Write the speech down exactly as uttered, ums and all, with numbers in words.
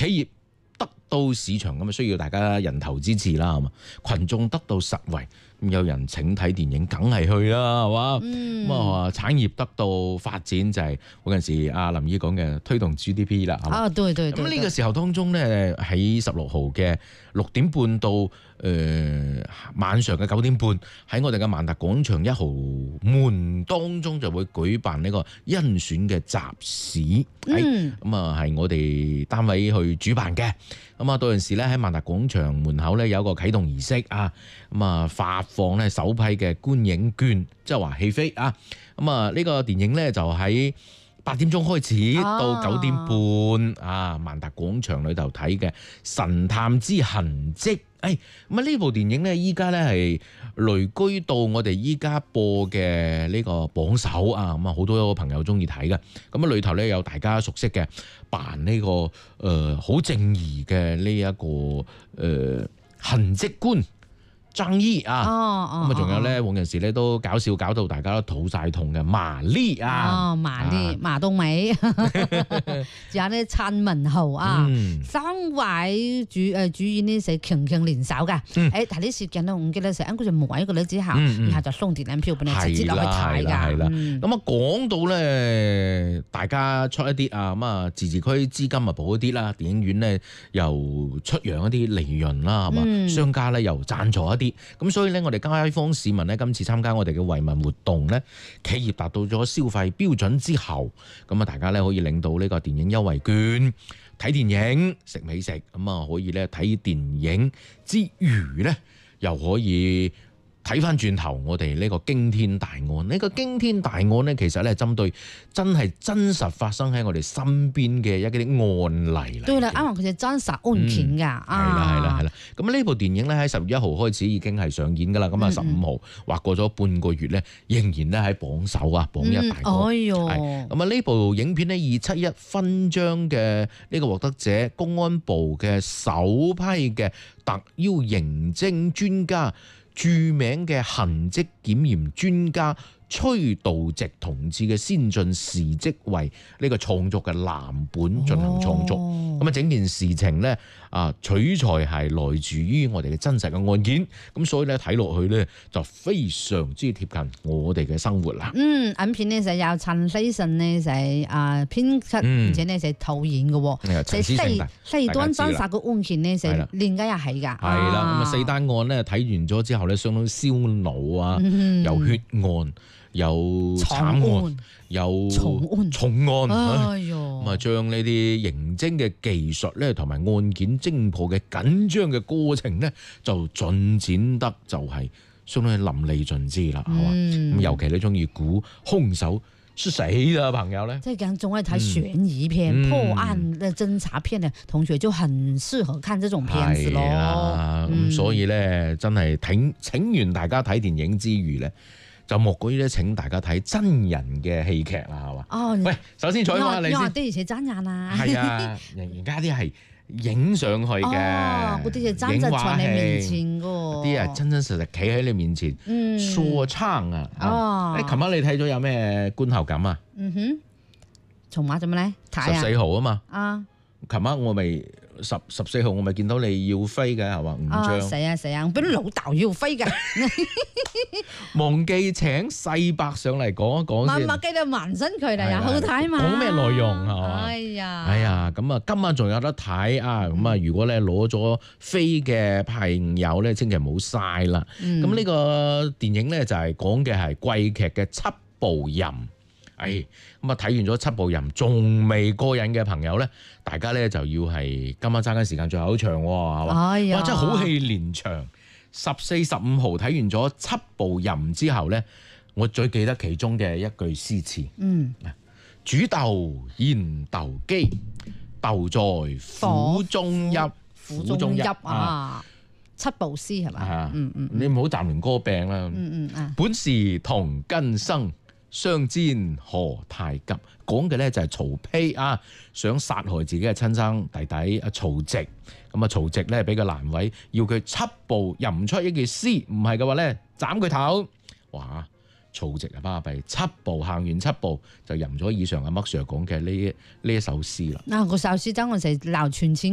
企業得到市場咁啊，需要大家人頭支持啦，係嘛？群眾得到實惠，咁有人請睇電影，梗係去啦，係嘛？咁啊、嗯，產業得到發展就係嗰陣時阿林姨講嘅推動 G D P 啦，係嘛？ 啊，對對對。 咁呢個時候當中咧，喺十六號嘅六點半到誒、呃、晚上嘅九點半，喺我哋嘅萬達廣場一號門當中就會舉辦呢個甄選嘅集市，咁啊係我哋單位去主辦嘅。咁啊，到陣時咧喺萬達廣場門口咧有一個啟動儀式啊，咁啊發放咧首批嘅觀影券，即係話戲飛啊。咁啊呢個電影咧就喺八點鐘開始到九點半啊，萬達廣場裏頭睇嘅《神探之痕跡》。誒咁啊呢部電影咧，依家咧係雷居到我哋依家播嘅呢個榜首啊！咁啊好多朋友中意睇嘅。咁啊裏頭咧有大家熟悉嘅扮呢、這個誒好、呃、正義嘅呢一個誒、呃、痕跡官張義啊，咁啊仲有咧，往陣時咧都搞笑搞到大家都肚晒痛嘅馬麗啊， 哦馬麗馬冬梅，仲有咧陳文豪啊，三位主誒主演呢係強強聯手嘅。誒睇啲攝影咧，我記得成日嗰隻買嗰啲之後，然後就送電影票俾你直接落去睇㗎。係啦，咁啊講到咧，大家出一啲啊，咁啊自治區資金啊補一啲啦，電影院咧又出讓一啲利潤啦，係嘛，商家咧又贊助一啲。咁所以咧，我哋街坊市民咧，今次參加我哋嘅惠民活動咧，企業達到咗消費標準之後，咁啊，大家咧可以領到呢個電影優惠券，睇電影、食美食，咁啊，可以咧睇電影之餘咧，又可以睇翻轉頭我哋呢個驚天大案。呢、呢個驚天大案咧，其實咧係針對真係真實發生喺我哋身邊嘅一啲案例嚟。對啦，啱啱佢哋真實案件㗎。係啦係啦係啦。咁呢部電影咧喺十月一號開始已經係上演㗎啦。咁啊十五號劃過咗半個月咧，仍然咧喺榜首啊，榜一大哥。嗯、哎呦！咁啊呢部影片咧以七一勳章嘅呢個獲得者，公安部嘅首批嘅特邀刑偵專家。著名嘅痕跡檢驗專家崔道直同志嘅先進事蹟為呢個創作嘅藍本進行創作，咁啊、哦、整件事情咧啊取材係來自於我哋嘅真實嘅案件，咁所以咧睇落去咧就非常之貼近我哋嘅生活啦。嗯，影片呢就有陳思誠呢就係啊編輯，而且呢就係導演嘅喎。陳思誠，四單真實嘅案件呢就連家一起㗎。係啦，咁啊四單案咧睇完咗之後咧，相當燒腦啊，嗯、有血案。有慘案，有重案，重案，哎喲，咁啊，將呢啲刑偵嘅技術咧，同埋案件偵破嘅緊張嘅過程咧，就進展得就係相當於淋漓盡致啦，係嘛？咁尤其你中意估兇手是誰啊，朋友咧？即係講總係睇懸疑片、嗯、破案嘅偵查片嘅同學就很適合看這種片子咯。咁、嗯、所以咧，真係請請完大家睇電影之餘咧。就莫過於咧請大家睇真人嘅戲劇啦，係嘛？哦，喂，首先採訪下你先。的而且真人啊！係啊，而家啲係影上去嘅， 嗰啲係真實在你面前嘅， 啲啊真真實實企喺你面前，嗯，說唱啊！哦，誒，琴晚你睇咗有咩觀後感啊？ 嗯哼，重話做咩咧？ 十四號啊嘛。 啊， 琴晚我咪。十十四號我咪見到你要飛嘅係嘛？五張。 死啊死啊！我俾老豆要飛嘅。 忘記請世伯上嚟講一講先。 默默記得紋身佢哋又好睇嘛？ 講咩內容係嘛？ 哎呀！ 哎呀！咁啊，今晚仲有得睇啊！咁啊，如果咧攞咗飛嘅朋友咧，千祈唔好嘥啦。咁呢、嗯、個電影咧就係講嘅係貴劇嘅緝捕淫。誒咁啊！睇完咗緝捕淫仲未過癮嘅朋友咧，大家咧就要係今晚揸緊時間最後一場喎，係嘛？哎呀！哇！真係好戲連場，十四、十五號睇完咗緝捕淫之後咧，我最記得其中嘅一句詩詞。嗯，煮豆燃豆萁，豆在釜中泣。 釜中泣啊！緝捕詩係嘛？嗯嗯， 你唔好暫亂歌病啦。 嗯嗯啊！ 本是同根生。相煎何太急，講嘅咧就係曹丕啊，想殺害自己嘅親生弟弟阿曹植，咁啊曹植咧俾個難為，要佢緝捕吟出一句詩，唔係嘅話咧斬佢頭。哇！曹植啊巴閉，緝捕行完緝捕就吟咗以上阿麥 Sir 講嘅呢呢一首詩啦。 嗱、啊，個首詩真係流傳千